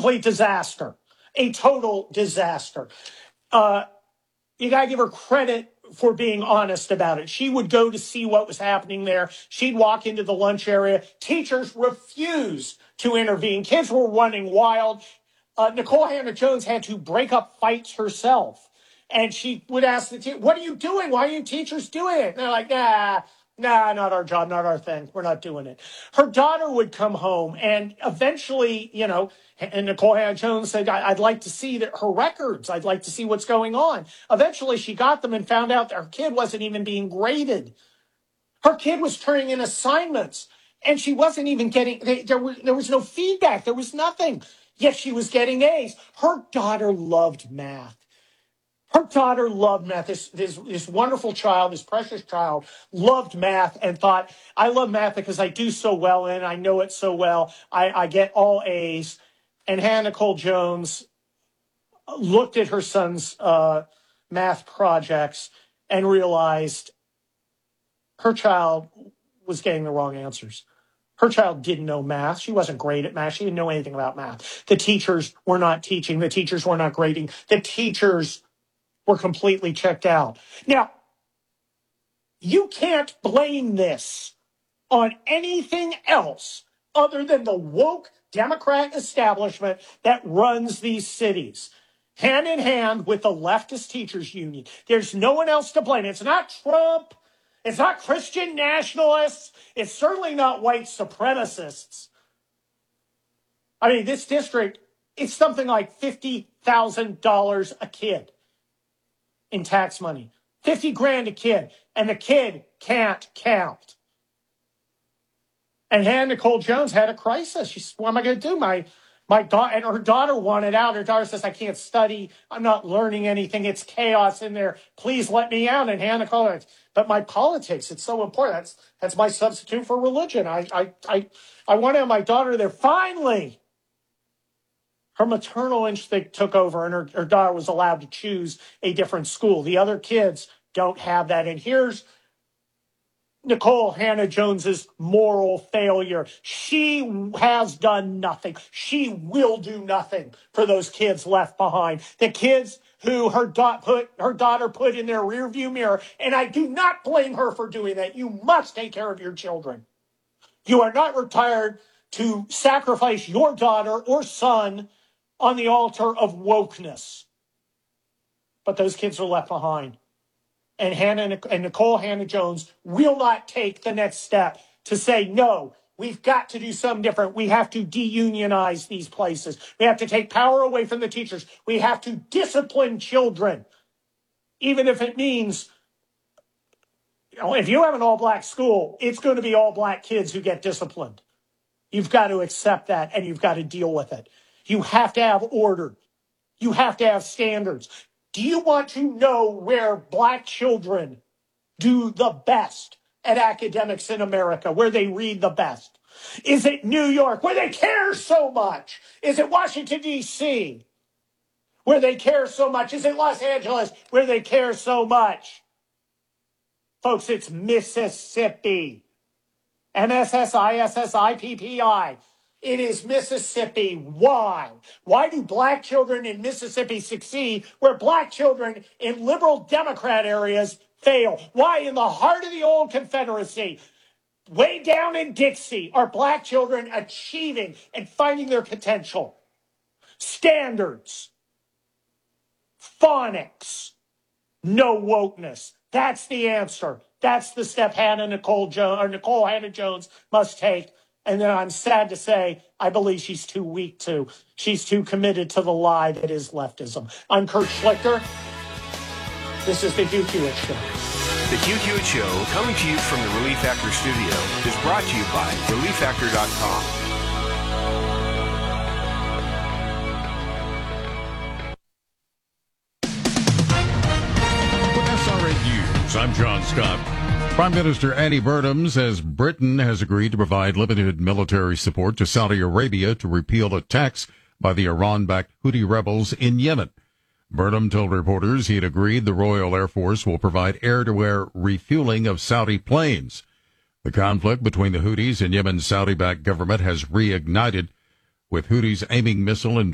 complete disaster, a total disaster. You got to give her credit for being honest about it. She would go to see what was happening there. She'd walk into the lunch area. Teachers refused to intervene. Kids were running wild. Nikole Hannah-Jones had to break up fights herself. And she would ask the teacher, what are you doing? Why are you teachers doing it? And they're like, nah, not our job, not our thing. We're not doing it. Her daughter would come home and eventually, and Nikole Hannah-Jones said, I'd like to see her records. I'd like to see what's going on. Eventually she got them and found out that her kid wasn't even being graded. Her kid was turning in assignments and she wasn't even getting, there was no feedback. There was nothing. Yet she was getting A's. Her daughter loved math. Her daughter loved math. This wonderful child, this precious child, loved math and thought, I love math because I do so well in it. I know it so well. I get all A's. And Hannah Nicole Jones looked at her son's math projects and realized her child was getting the wrong answers. Her child didn't know math. She wasn't great at math. She didn't know anything about math. The teachers were not teaching. The teachers were not grading. The teachers were completely checked out. Now, you can't blame this on anything else other than the woke Democrat establishment that runs these cities, hand in hand with the leftist teachers union. There's no one else to blame. It's not Trump. It's not Christian nationalists. It's certainly not white supremacists. I mean, this district, it's something like $50,000 a kid in tax money. $50,000 a kid. And the kid can't count. And Hannah Nicole Jones had a crisis. She said, what am I going to do? My daughter, and her daughter wanted out. Her daughter says, I can't study. I'm not learning anything. It's chaos in there. Please let me out. And Hannah Nicole, but my politics, it's so important. That's my substitute for religion. I wanted my daughter there. Finally, her maternal instinct took over, and her daughter was allowed to choose a different school. The other kids don't have that. And here's Nikole Hannah-Jones's moral failure. She has done nothing. She will do nothing for those kids left behind. The kids who her daughter put in their rearview mirror. And I do not blame her for doing that. You must take care of your children. You are not required to sacrifice your daughter or son on the altar of wokeness. But those kids are left behind. And Nikole Hannah-Jones will not take the next step to say, no, we've got to do something different. We have to deunionize these places. We have to take power away from the teachers. We have to discipline children, even if it means, if you have an all-black school, it's going to be all-black kids who get disciplined. You've got to accept that, and you've got to deal with it. You have to have order. You have to have standards. Do you want to know where black children do the best at academics in America, where they read the best? Is it New York, where they care so much? Is it Washington, D.C., where they care so much? Is it Los Angeles, where they care so much? Folks, it's Mississippi. MSSISSIPPI. It is Mississippi. Why? Why do black children in Mississippi succeed where black children in liberal Democrat areas fail? Why in the heart of the old Confederacy, way down in Dixie, are black children achieving and finding their potential? Standards, phonics, no wokeness. That's the answer. That's the step Nikole Hannah-Jones must take. And then I'm sad to say, I believe she's too weak to. She's too committed to the lie that is leftism. I'm Kurt Schlichter. This is the Hugh Hewitt Show. The Hugh Hewitt Show, coming to you from the Relief Factor studio, is brought to you by ReliefFactor.com. With SRN News, I'm John Scott. Prime Minister Andy Burnham says Britain has agreed to provide limited military support to Saudi Arabia to repeal attacks by the Iran-backed Houthi rebels in Yemen. Burnham told reporters he had agreed the Royal Air Force will provide air-to-air refueling of Saudi planes. The conflict between the Houthis and Yemen's Saudi-backed government has reignited, with Houthis aiming missile and